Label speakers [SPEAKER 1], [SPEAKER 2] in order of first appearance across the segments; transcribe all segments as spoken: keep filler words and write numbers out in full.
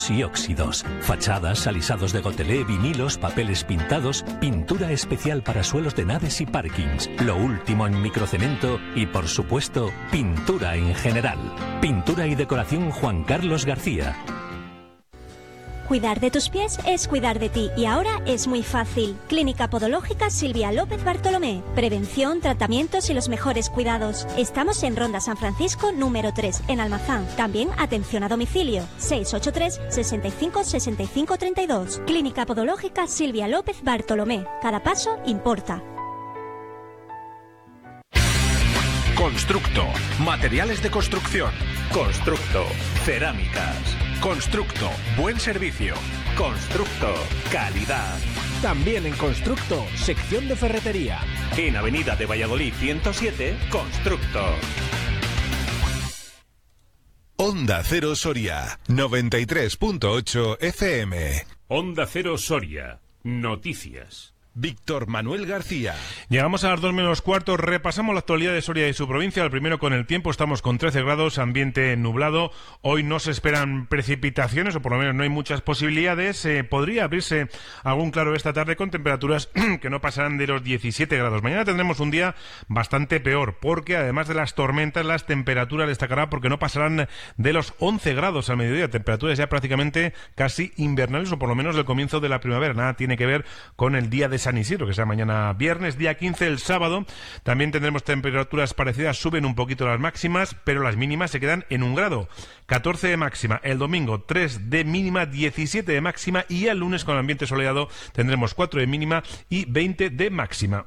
[SPEAKER 1] y óxidos, fachadas, alisados de gotelé, vinilos, papeles pintados, pintura especial para suelos de naves y parkings, lo último en microcemento y, por supuesto, pintura en general. Pintura y decoración Juan Carlos García.
[SPEAKER 2] Cuidar de tus pies es cuidar de ti y ahora es muy fácil. Clínica Podológica Silvia López Bartolomé. Prevención, tratamientos y los mejores cuidados. Estamos en Ronda San Francisco número tres, en Almazán. También atención a domicilio. seis ocho tres, sesenta y cinco, sesenta y cinco, treinta y dos. Clínica Podológica Silvia López Bartolomé. Cada paso importa.
[SPEAKER 3] Constructo. Materiales de construcción. Constructo. Cerámicas. Constructo. Buen servicio. Constructo. Calidad.
[SPEAKER 4] También en Constructo, sección de ferretería.
[SPEAKER 3] En Avenida de Valladolid ciento siete, Constructo.
[SPEAKER 5] Onda Cero Soria, noventa y tres punto ocho F M.
[SPEAKER 6] Onda Cero Soria, noticias.
[SPEAKER 5] Víctor Manuel García.
[SPEAKER 7] Llegamos a las dos menos cuarto, repasamos la actualidad de Soria y su provincia. El primero con el tiempo, estamos con trece grados, ambiente nublado. Hoy no se esperan precipitaciones, o por lo menos no hay muchas posibilidades. Eh, podría abrirse algún claro esta tarde con temperaturas que no pasarán de los diecisiete grados. Mañana tendremos un día bastante peor, porque además de las tormentas, las temperaturas destacarán porque no pasarán de los once grados al mediodía. Temperaturas ya prácticamente casi invernales, o por lo menos del comienzo de la primavera. Nada tiene que ver con el día de San Isidro, que será mañana viernes, día quince, el sábado. También tendremos temperaturas parecidas, suben un poquito las máximas, pero las mínimas se quedan en un grado. catorce de máxima el domingo, tres de mínima, diecisiete de máxima, y el lunes con ambiente soleado tendremos cuatro de mínima y veinte de máxima.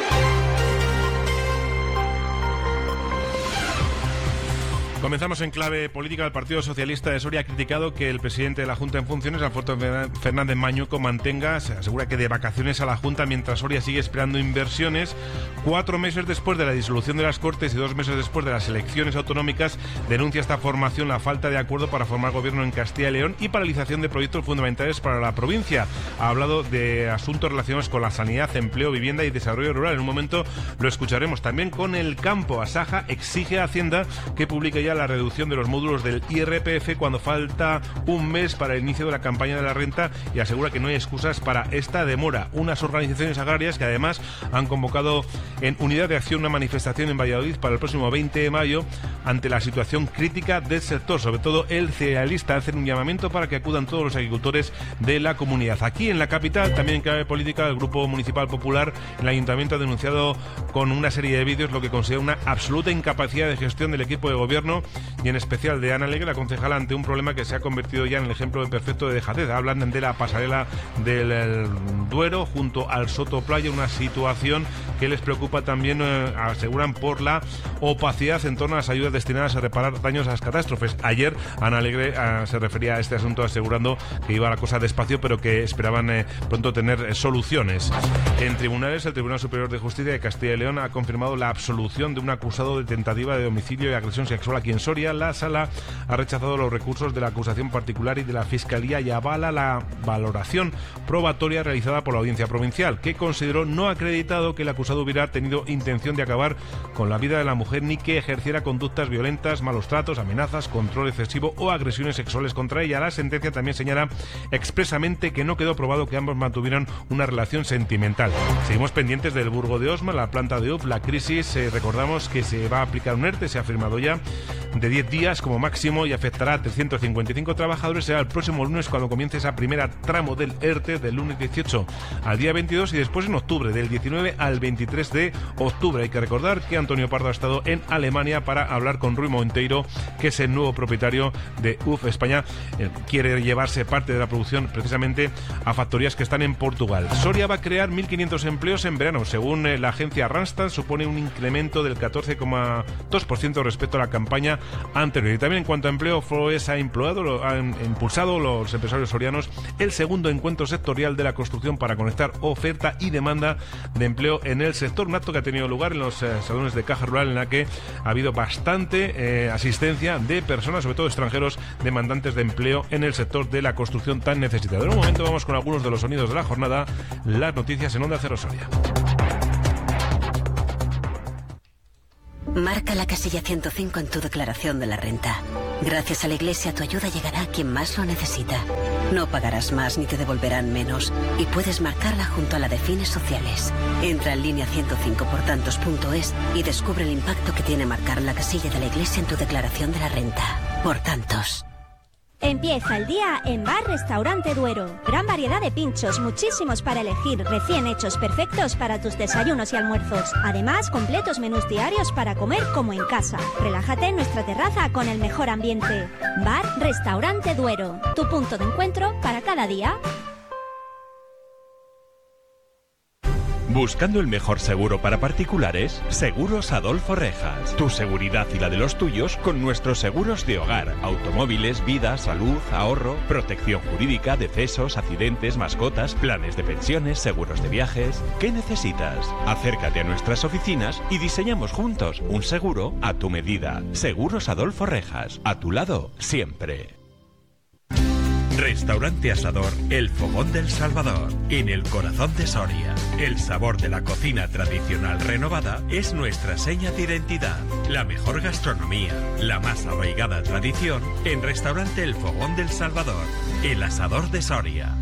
[SPEAKER 7] Comenzamos en clave política. El Partido Socialista de Soria ha criticado que el presidente de la Junta en funciones, Alfonso Fernández Mañuco, mantenga, se asegura que de vacaciones a la Junta, mientras Soria sigue esperando inversiones. Cuatro meses después de la disolución de las Cortes y dos meses después de las elecciones autonómicas, denuncia esta formación la falta de acuerdo para formar gobierno en Castilla y León y paralización de proyectos fundamentales para la provincia. Ha hablado de asuntos relacionados con la sanidad, empleo, vivienda y desarrollo rural. En un momento lo escucharemos. También con el campo. Asaja exige a Hacienda que publique ya la reducción de los módulos del I R P F cuando falta un mes para el inicio de la campaña de la renta, y asegura que no hay excusas para esta demora. Unas organizaciones agrarias que además han convocado en Unidad de Acción una manifestación en Valladolid para el próximo veinte de mayo ante la situación crítica del sector, sobre todo el cerealista. Hacen un llamamiento para que acudan todos los agricultores de la comunidad. Aquí en la capital, también en clave política, el Grupo Municipal Popular, el Ayuntamiento ha denunciado con una serie de vídeos lo que considera una absoluta incapacidad de gestión del equipo de gobierno y en especial de Ana Alegre, la concejala, ante un problema que se ha convertido ya en el ejemplo perfecto de dejadez. Hablan de la pasarela del Duero junto al Soto Playa, una situación que les preocupa también, eh, aseguran, por la opacidad en torno a las ayudas destinadas a reparar daños a las catástrofes. Ayer Ana Alegre eh, se refería a este asunto asegurando que iba la cosa despacio, pero que esperaban eh, pronto tener eh, soluciones. En tribunales, el Tribunal Superior de Justicia de Castilla y León ha confirmado la absolución de un acusado de tentativa de homicidio y agresión sexual aquí en Soria. La Sala ha rechazado los recursos de la acusación particular y de la Fiscalía y avala la valoración probatoria realizada por la Audiencia Provincial, que consideró no acreditado que el acusado hubiera tenido intención de acabar con la vida de la mujer ni que ejerciera conductas violentas, malos tratos, amenazas, control excesivo o agresiones sexuales contra ella. La sentencia también señala expresamente que no quedó probado que ambos mantuvieran una relación sentimental. Seguimos pendientes del Burgo de Osma, la planta de U F, la crisis. Eh, recordamos que se va a aplicar un ERTE, se ha firmado ya, de diez días como máximo, y afectará a trescientos cincuenta y cinco trabajadores. Será el próximo lunes cuando comience esa primera tramo del ERTE, del lunes dieciocho al día veintidós, y después en octubre, del diecinueve al veintitrés de octubre. Hay que recordar que Antonio Pardo ha estado en Alemania para hablar con Rui Monteiro, que es el nuevo propietario de U F España. Eh, quiere llevarse parte de la producción precisamente a factorías que están en Portugal. Soria va a crear mil quinientos empleos en verano. Según eh, la agencia Randstad, supone un incremento del catorce coma dos por ciento respecto a la campaña anterior. Y también en cuanto a empleo, Floes ha impulsado, han impulsado los empresarios sorianos el segundo encuentro sectorial de la construcción para conectar oferta y demanda de empleo en el sector. Un acto que ha tenido lugar en los eh, salones de Caja Rural, en la que ha habido bastante eh, asistencia de personas, sobre todo extranjeros, demandantes de empleo en el sector de la construcción tan necesitado. En un momento vamos con algunos de los sonidos de la jornada, las noticias en Onda Cero Soria.
[SPEAKER 8] Marca la casilla ciento cinco en tu declaración de la renta. Gracias a la Iglesia, tu ayuda llegará a quien más lo necesita. No pagarás más ni te devolverán menos. Y puedes marcarla junto a la de fines sociales. Entra en línea ciento cinco por tantos punto es y descubre el impacto que tiene marcar la casilla de la Iglesia en tu declaración de la renta. Por tantos.
[SPEAKER 2] Empieza el día en Bar Restaurante Duero. Gran variedad de pinchos, muchísimos para elegir, recién hechos, perfectos para tus desayunos y almuerzos. Además, completos menús diarios para comer como en casa. Relájate en nuestra terraza con el mejor ambiente. Bar Restaurante Duero, tu punto de encuentro para cada día.
[SPEAKER 9] Buscando el mejor seguro para particulares, Seguros Adolfo Rejas. Tu seguridad y la de los tuyos con nuestros seguros de hogar, automóviles, vida, salud, ahorro, protección jurídica, decesos, accidentes, mascotas, planes de pensiones, seguros de viajes. ¿Qué necesitas? Acércate a nuestras oficinas y diseñamos juntos un seguro a tu medida. Seguros Adolfo Rejas. A tu lado, siempre.
[SPEAKER 10] Restaurante Asador El Fogón del Salvador, en el corazón de Soria. El sabor de la cocina tradicional renovada es nuestra seña de identidad. La mejor gastronomía, la más arraigada tradición en Restaurante El Fogón del Salvador, el asador de Soria.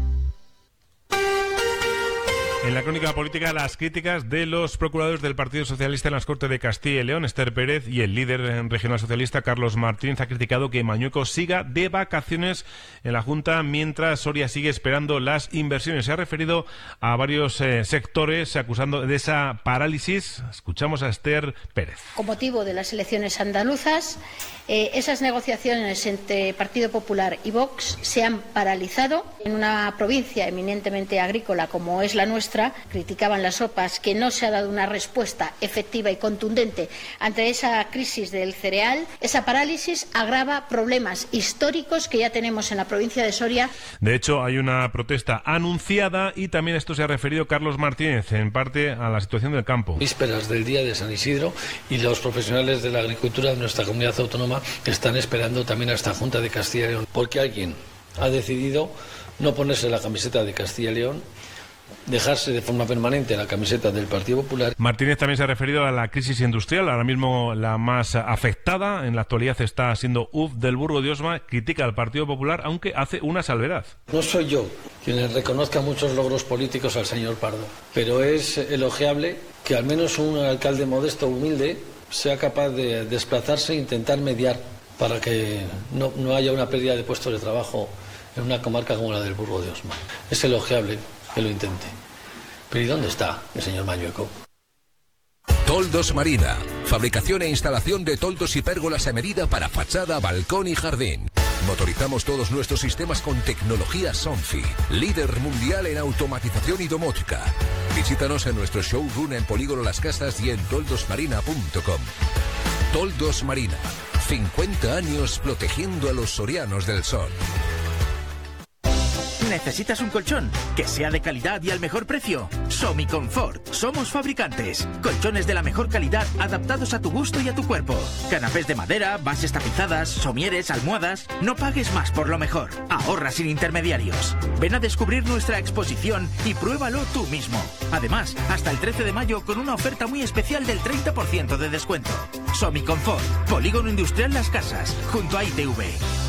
[SPEAKER 7] En la crónica política, las críticas de los procuradores del Partido Socialista en las Cortes de Castilla y León, Esther Pérez, y el líder regional socialista, Carlos Martínez, ha criticado que Mañueco siga de vacaciones en la Junta mientras Soria sigue esperando las inversiones. Se ha referido a varios eh, sectores acusando de esa parálisis. Escuchamos a Esther Pérez.
[SPEAKER 11] Con motivo de las elecciones andaluzas, eh, esas negociaciones entre Partido Popular y Vox se han paralizado. En una provincia eminentemente agrícola como es la nuestra, criticaban las O P As que no se ha dado una respuesta efectiva y contundente ante esa crisis del cereal. Esa parálisis agrava problemas históricos que ya tenemos en la provincia de Soria.
[SPEAKER 7] De hecho, hay una protesta anunciada y también esto se ha referido Carlos Martínez, en parte a la situación del campo.
[SPEAKER 12] Vísperas del día de San Isidro y los profesionales de la agricultura de nuestra comunidad autónoma están esperando también a esta Junta de Castilla y León, porque alguien ha decidido no ponerse la camiseta de Castilla y León, dejarse de forma permanente la camiseta del Partido Popular.
[SPEAKER 7] Martínez también se ha referido a la crisis industrial, ahora mismo la más afectada, en la actualidad está siendo U F del Burgo de Osma, critica al Partido Popular, aunque hace una salvedad.
[SPEAKER 12] No soy yo quien le reconozca muchos logros políticos al señor Pardo, pero es elogiable que al menos un alcalde modesto, humilde, sea capaz de desplazarse e intentar mediar para que no, no haya una pérdida de puestos de trabajo en una comarca como la del Burgo de Osma. Es elogiable que lo intente. Pero ¿y dónde está el señor Mañueco?
[SPEAKER 13] Toldos Marina. Fabricación e instalación de toldos y pérgolas a medida para fachada, balcón y jardín. Motorizamos todos nuestros sistemas con tecnología Sonfi, líder mundial en automatización y domótica. Visítanos en nuestro showroom en Polígono Las Casas y en toldos marina punto com. Toldos Marina. cincuenta años protegiendo a los sorianos del sol.
[SPEAKER 14] ¿Necesitas un colchón que sea de calidad y al mejor precio? Somiconfort. Somos fabricantes. Colchones de la mejor calidad adaptados a tu gusto y a tu cuerpo. Canapés de madera, bases tapizadas, somieres, almohadas. No pagues más por lo mejor. Ahorra sin intermediarios. Ven a descubrir nuestra exposición y pruébalo tú mismo. Además, hasta el trece de mayo con una oferta muy especial del treinta por ciento de descuento. Somiconfort. Polígono Industrial Las Casas, junto a I T V.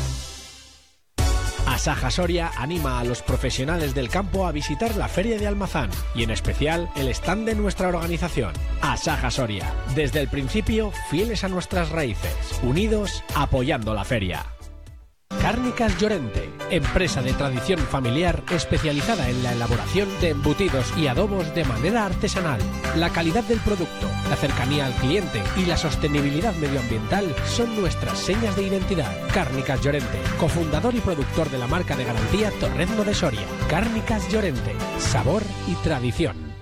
[SPEAKER 4] Asaja Soria anima a los profesionales del campo a visitar la Feria de Almazán y en especial el stand de nuestra organización, Asaja Soria. Desde el principio, fieles a nuestras raíces, unidos, apoyando la feria. Cárnicas Llorente, empresa de tradición familiar especializada en la elaboración de embutidos y adobos de manera artesanal. La calidad del producto, la cercanía al cliente y la sostenibilidad medioambiental son nuestras señas de identidad. Cárnicas Llorente, cofundador y productor de la marca de garantía Torrezno de Soria. Cárnicas Llorente, sabor y tradición.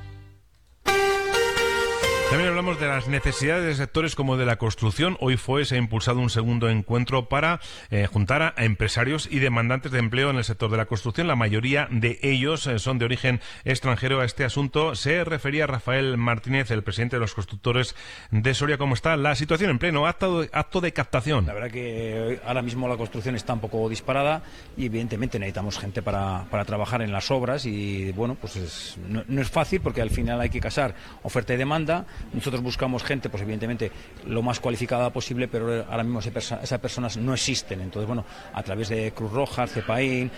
[SPEAKER 7] También hablamos de las necesidades de sectores como de la construcción. Hoy fue, se ha impulsado un segundo encuentro para eh, juntar a, a empresarios y demandantes de empleo en el sector de la construcción. La mayoría de ellos eh, son de origen extranjero. A este asunto se refería Rafael Martínez, el presidente de los constructores de Soria. ¿Cómo está la situación en pleno acto, acto de captación?
[SPEAKER 15] La verdad que ahora mismo la construcción está un poco disparada y evidentemente necesitamos gente para, para trabajar en las obras y bueno, pues es, no, no es fácil porque al final hay que casar oferta y demanda. nosotros buscamos gente, pues evidentemente lo más cualificada posible, pero ahora mismo esas personas no existen. Entonces, bueno, a través de Cruz Roja, Cepaín,